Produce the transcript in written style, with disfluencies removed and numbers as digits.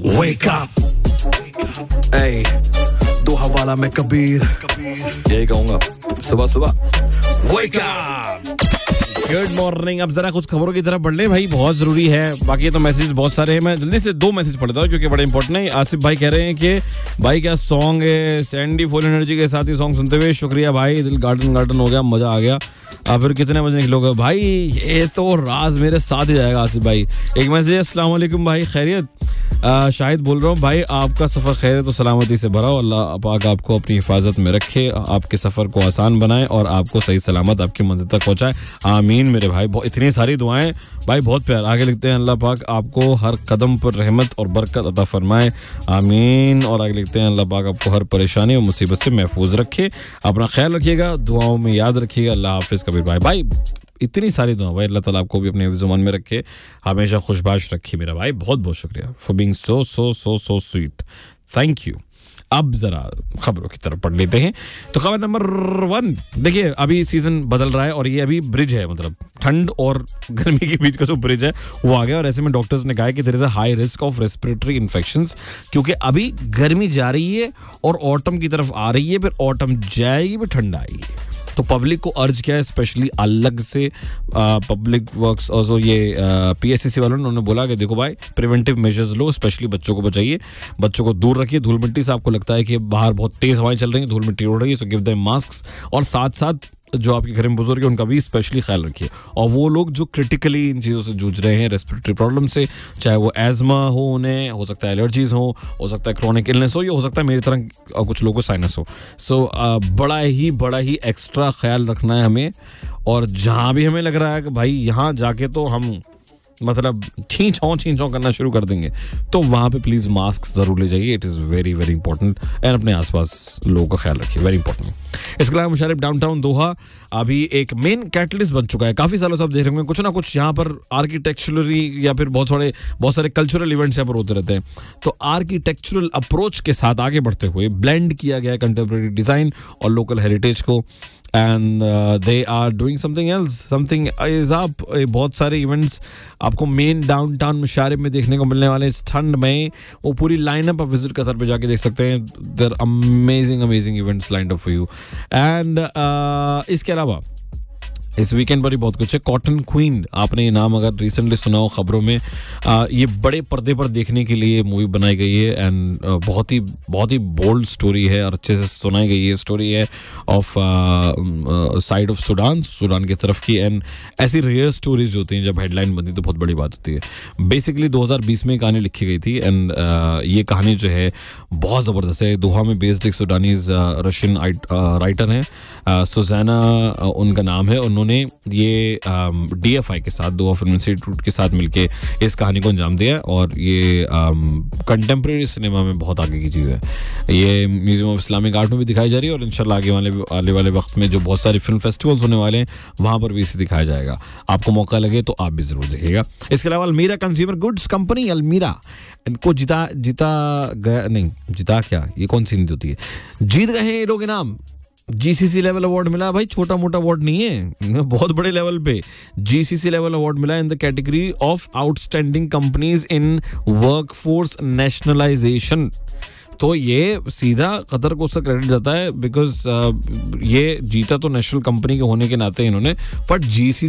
Wake up, hey, दो हवाला में कबीर, यही कहूंगा सुबह सुबह। Wake up, good morning. अब जरा कुछ खबरों की तरफ बढ़ ले भाई, बहुत जरूरी है। बाकी तो मैसेज बहुत सारे हैं, मैं जल्दी से दो मैसेज पढ़ता हूँ क्योंकि बड़े इंपॉर्टेंट है। आसिफ भाई कह रहे हैं कि भाई क्या सॉन्ग है, सैंडी फुल एनर्जी के साथ ही सॉन्ग सुनते हुए शुक्रिया भाई, दिल गार्डन गार्डन हो गया, मजा आ गया। अब फिर कितने बजे निकलोगे भाई, ये तो राज मेरे साथ ही जाएगा। आसिफ भाई एक मैसेज, अस्सलाम वालेकुम भाई, खैरियत? शाहिद बोल रहा हूँ भाई, आपका सफ़र खैर तो सलामती से भरा हो, अल्लाह पाक आपको अपनी हिफाजत में रखे, आपके सफ़र को आसान बनाए और आपको सही सलामत आपकी मंजिल तक पहुँचाए, आमीन मेरे भाई। इतनी सारी दुआएं भाई, बहुत प्यार। आगे लिखते हैं, अल्लाह पाक आपको हर कदम पर रहमत और बरकत अता फरमाए, आमीन। और आगे लिखते हैं, अल्लाह पाक आपको हर परेशानी और मुसीबत से महफूज रखे, अपना ख्याल रखिएगा, दुआओं में याद रखिएगा। अल्लाह हाफिज़ कबीर भाई। भाई इतनी सारी दुआ भाई, अल्लाह ताला आपको भी अपने ज़ुबान में रखे, हमेशा खुशबाश रखे मेरा भाई। बहुत बहुत शुक्रिया for being so so so so sweet, thank you. अब जरा खबरों की तरफ पढ़ लेते हैं। तो खबर नंबर 1, देखिए अभी सीजन बदल रहा है और ये अभी ब्रिज है, मतलब ठंड और गर्मी के बीच का जो ब्रिज है वो आ गया। और ऐसे में डॉक्टर्स ने कहा है कि there is a high risk of respiratory infections, क्योंकि अभी गर्मी जा रही है और ऑटम की तरफ आ रही है, फिर ऑटम जाएगी फिर ठंड आएगी। तो पब्लिक को अर्ज किया है, स्पेशली अलग से पब्लिक वर्क्स और ये पीएससीसी वालों ने, उन्होंने बोला कि देखो भाई प्रिवेंटिव मेजर्स लो, स्पेशली बच्चों को बचाइए, बच्चों को दूर रखिए धूल मिट्टी से। आपको लगता है कि बाहर बहुत तेज हवाएं चल रही हैं, धूल मिट्टी उड़ रही है, सो गिव देम मास्क्स। और साथ साथ जो आपके घर में बुजुर्ग है उनका भी स्पेशली ख्याल रखिए। और वो लोग जो क्रिटिकली इन चीज़ों से जूझ रहे हैं, रेस्पिरेटरी प्रॉब्लम से, चाहे वो एजमा हो, उन्हें हो सकता है एलर्जीज हो सकता है क्रोनिक इलनेस हो, या हो सकता है मेरी तरह कुछ लोगों को साइनस हो। सो बड़ा ही एक्स्ट्रा ख्याल रखना है हमें। और जहाँ भी हमें लग रहा है कि भाई यहाँ जाके तो हम मतलब छींचों करना शुरू कर देंगे, तो वहाँ पे प्लीज़ मास्क ज़रूर ले जाइए, it is very very important. And अपने आसपास लोगों का ख्याल रखिए, वेरी इंपॉर्टेंट। इसके अलावा मुशर्रफ डाउनटाउन दोहा अभी एक मेन कैटलिस्ट बन चुका है। काफ़ी सालों से आप देख रहे होंगे कुछ ना कुछ यहाँ पर आर्किटेक्चरली या फिर बहुत सारे कल्चरल इवेंट्स यहाँ पर होते रहते हैं। तो आर्किटेक्चरल अप्रोच के साथ आगे बढ़ते हुए ब्लेंड किया गया है कंटेम्प्रेरी डिज़ाइन और लोकल हेरिटेज को, and they are doing something else, something is up. बहुत सारे इवेंट्स आपको मेन डाउनटाउन मुशारिफ में देखने को मिलने वाले इस ठंड में, वो पूरी लाइनअप आप विजिट कतर पे जाके देख सकते हैं। There amazing events lined up for you. And इसके अलावा इस वीकेंड पर ही बहुत कुछ है। कॉटन क्वीन, आपने ये नाम अगर रिसेंटली सुना हो खबरों में, ये बड़े पर्दे पर देखने के लिए मूवी बनाई गई है। एंड बहुत ही बोल्ड स्टोरी है और अच्छे से सुनाई गई है। स्टोरी है ऑफ साइड ऑफ सूडान की तरफ की। एंड ऐसी रेयर स्टोरीज होती हैं जब हेडलाइन बनती तो बहुत बड़ी बात होती है। बेसिकली 2020 में कहानी लिखी गई थी। एंड ये कहानी जो है बहुत ज़बरदस्त है। दोहा में बेस्ड एक सूडानीज रशियन राइटर हैं, सुजाना उनका नाम है। उन्होंने ये DFI के साथ, दोहा फिल्म इंस्टीट्यूट के साथ मिलके इस कहानी को अंजाम दिया। और ये कंटेम्प्रेरी सिनेमा में बहुत आगे की चीज़ है। ये म्यूजियम ऑफ इस्लामिक आर्ट में भी दिखाई जा रही है और इंशाल्लाह आगे वाले वक्त में जो बहुत सारे फिल्म फेस्टिवल्स होने वाले हैं वहाँ पर भी इसे दिखाया जाएगा। आपको मौका लगे तो आप भी ज़रूर देखिएगा। इसके अलावा अलमीरा कंज्यूमर गुड्स कंपनी, अलमीरा इनको जीता क्या, ये कौन सी नीति होती है, जीत गए हैं ये लोग इनाम। GCC लेवल अवार्ड मिला भाई, छोटा मोटा अवार्ड नहीं है, बहुत बड़े लेवल पे GCC लेवल अवार्ड मिला in the category of outstanding companies in workforce nationalisation. तो ये सीधा कतर को उसका क्रेडिट जाता है, बिकॉज ये जीता तो नेशनल कंपनी के होने के नाते इन्होंने, बट GCC